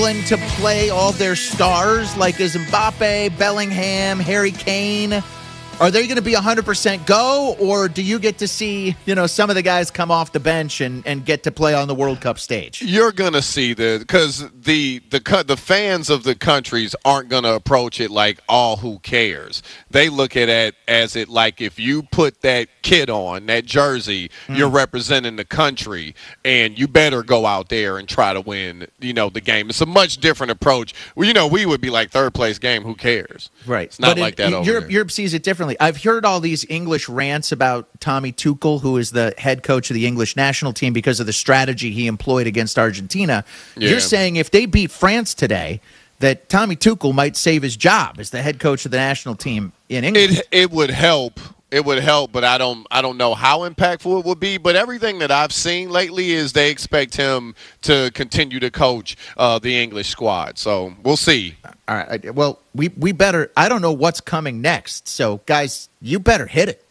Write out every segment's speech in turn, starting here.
to play all their stars like is Mbappe, Bellingham, Harry Kane? Are they going to be 100% go, or do you get to see, some of the guys come off the bench and get to play on the World Cup stage? You're going to see because the fans of the countries aren't going to approach it like, who cares? They look at it as it like if you put that kit on, that jersey, you're representing the country, and you better go out there and try to win, the game. It's a much different approach. Well, we would be like third place game. Who cares? Right. It's not like that over Europe, there. Europe sees it differently. I've heard all these English rants about Tommy Tuchel, who is the head coach of the English national team, because of the strategy he employed against Argentina. Yeah. You're saying if they beat France today, that Tommy Tuchel might save his job as the head coach of the national team in England. It would help. It would help, but I don't know how impactful it would be. But everything that I've seen lately is they expect him to continue to coach the English squad. So we'll see. All right. Well, we better. I don't know what's coming next. So, guys, you better hit it.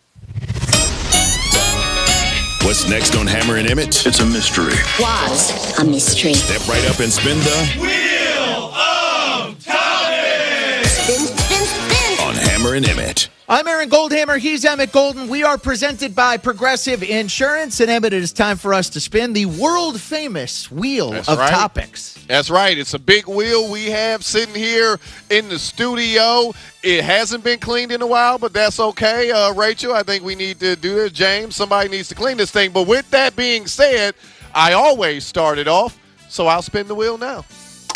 What's next on Hammer and Emmett? It's a mystery. Was a mystery. Step right up and spin the Wheel of Time. Spin. On Hammer and Emmett. I'm Aaron Goldhammer. He's Emmett Golden. We are presented by Progressive Insurance. And, Emmett, it is time for us to spin the world-famous Wheel of Topics. That's right. It's a big wheel we have sitting here in the studio. It hasn't been cleaned in a while, but that's okay. Rachel, I think we need to do this. James, somebody needs to clean this thing. But with that being said, I always start it off, so I'll spin the wheel now.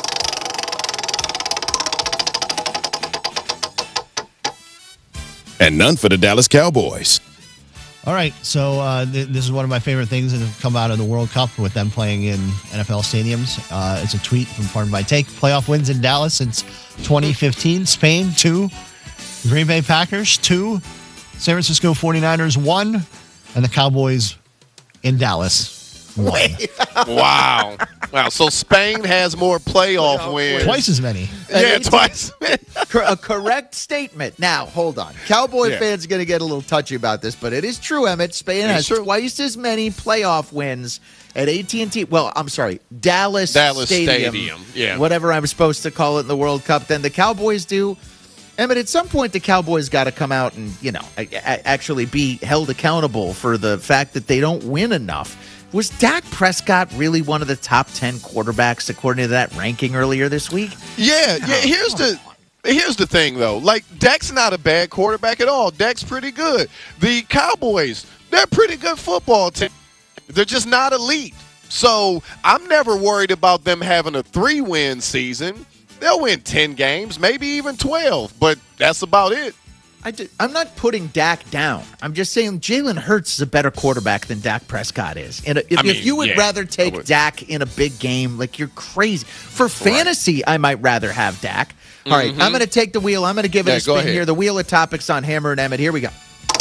And none for the Dallas Cowboys. All right, so this is one of my favorite things that have come out of the World Cup with them playing in NFL stadiums. It's a tweet from Pardon My Take. Playoff wins in Dallas since 2015. Spain, 2. Green Bay Packers, 2. San Francisco 49ers, 1. And the Cowboys in Dallas, 1. Wow. So Spain has more playoff wins. Twice as many. Yeah, twice. A correct statement. Now, hold on. Cowboy fans are going to get a little touchy about this, but it is true, Emmett. Spain has twice as many playoff wins at AT&T. Well, I'm sorry, Dallas Stadium. Yeah. Whatever I'm supposed to call it in the World Cup than the Cowboys do. Emmett, at some point, the Cowboys got to come out and, actually be held accountable for the fact that they don't win enough. Was Dak Prescott really one of the top 10 quarterbacks according to that ranking earlier this week? Yeah. Here's the thing, though. Like, Dak's not a bad quarterback at all. Dak's pretty good. The Cowboys, they're a pretty good football team. They're just not elite. So I'm never worried about them having a 3-win season. They'll win 10 games, maybe even 12, but that's about it. I'm not putting Dak down. I'm just saying Jalen Hurts is a better quarterback than Dak Prescott is. And if you would rather take Dak in a big game, like, you're crazy. For fantasy, I might rather have Dak. All right, I'm going to take the wheel. I'm going to give it a spin here. The Wheel of Topics on Hammer and Emmett. Here we go.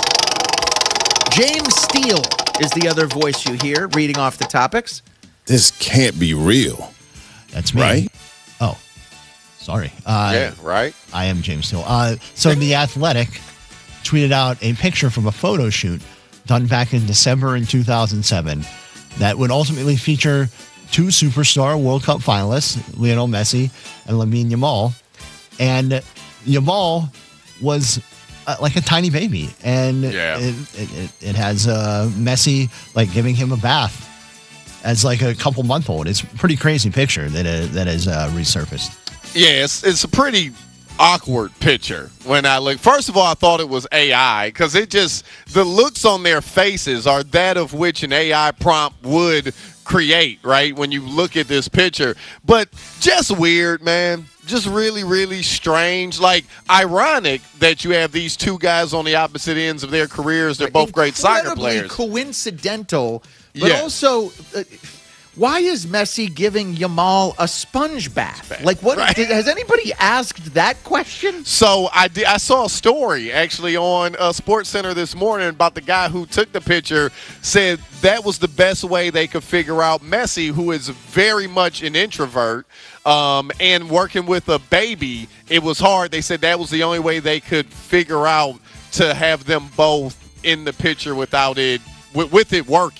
James Steele is the other voice you hear reading off the topics. This can't be real. That's me. Right? Oh, sorry. Right. I am James Steele. So The Athletic tweeted out a picture from a photo shoot done back in December in 2007 that would ultimately feature 2 superstar World Cup finalists, Lionel Messi and Lamine Yamal. And Yamal was like a tiny baby. And it has Messi like giving him a bath as like a couple-month-old. It's a pretty crazy picture that has resurfaced. Yeah, it's a pretty awkward picture when I look. First of all, I thought it was AI because the looks on their faces are that of which an AI prompt would create, right, when you look at this picture. But just weird, man. Just really, really strange. Like, ironic that you have these 2 guys on the opposite ends of their careers. They're both great soccer players. Coincidental, but also, why is Messi giving Yamal a sponge bath? Like, what? Right. Has anybody asked that question? So I saw a story actually on SportsCenter this morning about the guy who took the picture. Said that was the best way they could figure out Messi, who is very much an introvert. And working with a baby, it was hard. They said that was the only way they could figure out to have them both in the picture without it, with it working.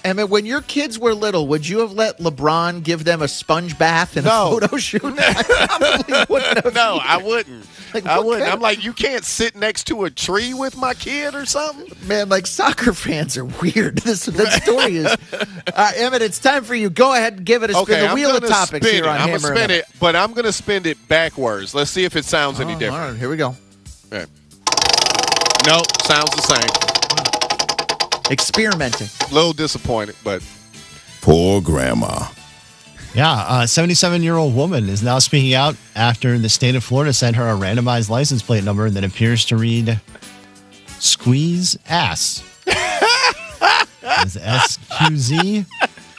Emmett, when your kids were little, would you have let LeBron give them a sponge bath and a photo shoot? I probably wouldn't have. No, I wouldn't. Like, I wouldn't. I'm like, you can't sit next to a tree with my kid or something? Man, like soccer fans are weird. That story is. Emmett, it's time for you. Go ahead and give it a spin. Okay, the wheel of topics here on I'm Hammer. I'm going to spin it, but I'm going to spin it backwards. Let's see if it sounds any different. All right, here we go. Okay. Nope, sounds the same. Experimenting. A little disappointed, but. Poor grandma. Yeah, a 77-year-old woman is now speaking out after the state of Florida sent her a randomized license plate number that appears to read Squeeze Ass. It's SQZ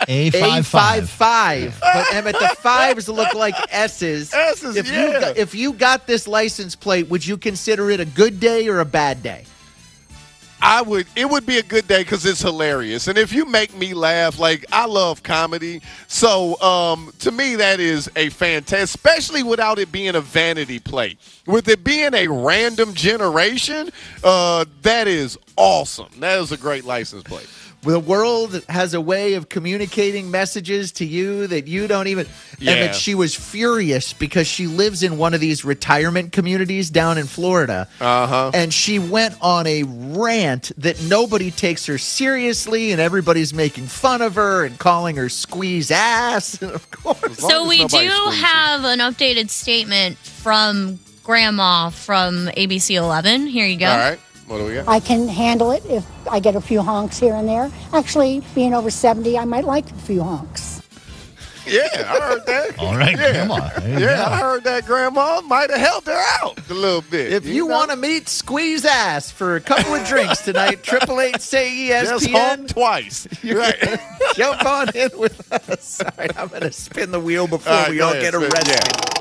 A55. But Emmett, the fives look like S's. If you got this license plate, would you consider it a good day or a bad day? It would be a good day because it's hilarious. And if you make me laugh, like, I love comedy. So, to me, that is a fantastic, especially without it being a vanity plate. With it being a random generation, that is awesome. That is a great license plate. The world has a way of communicating messages to you that you don't even. Yeah. Emmett, she was furious because she lives in one of these retirement communities down in Florida. And she went on a rant that nobody takes her seriously and everybody's making fun of her and calling her squeeze ass. And of course. So we do have an updated statement from Grandma from ABC 11. Here you go. All right. What do we got? I can handle it if I get a few honks here and there. Actually, being over 70, I might like a few honks. Yeah, I heard that. All right, Grandma. I heard that. Grandma might have helped her out a little bit. If you want to meet Squeeze Ass for a couple of drinks tonight, 888-SAY-ESPN. Just honk twice. Right. Jump on in with us. All right, I'm going to spin the wheel before we all get arrested.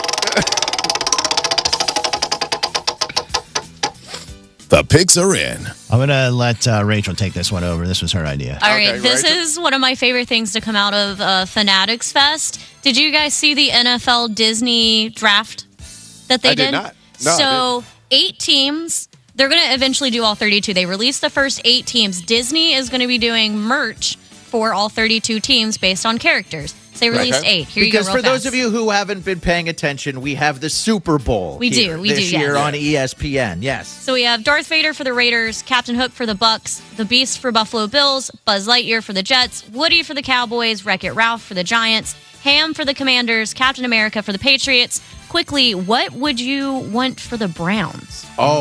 The picks are in. I'm going to let Rachel take this one over. This was her idea. All right, Okay, this Rachel. is one of my favorite things to come out of Fanatics Fest. Did you guys see the NFL Disney draft that they I did not. No, I So 8 teams. They're going to eventually do all 32. They released the first 8 teams. Disney is going to be doing merch for all 32 teams based on characters. So they released 8. Here because you go. For those of you who haven't been paying attention, we have the Super Bowl. We here do, we this do, year yes. on ESPN. Yes. So we have Darth Vader for the Raiders, Captain Hook for the Bucks, the Beast for Buffalo Bills, Buzz Lightyear for the Jets, Woody for the Cowboys, Wreck-It Ralph for the Giants, Ham for the Commanders, Captain America for the Patriots. Quickly, what would you want for the Browns? Oh.